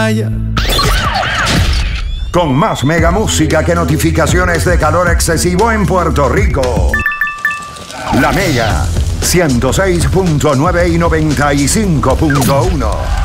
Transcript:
playa. Con más mega música que notificaciones de calor excesivo en Puerto Rico. La Mega 106.9 y 95.1.